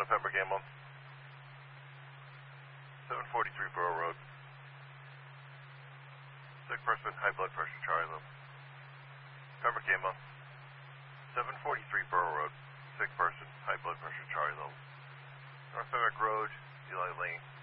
November Gamble. 743 Borough Road. Sick person, high blood pressure, Charlie Lou. November Gamble. 743 Borough Road. Sick person, high blood pressure, Charlie Lou. North Merrick Road, Eli Lane.